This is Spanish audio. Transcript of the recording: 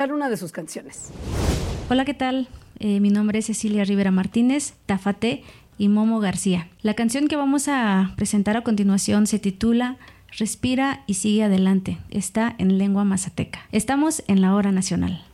una de sus canciones. Hola, ¿qué tal? Mi nombre es Cecilia Rivera Martínez, Tafate y Momo García. La canción que vamos a presentar a continuación se titula Respira y sigue adelante. Está en lengua mazateca. Estamos en la Hora Nacional.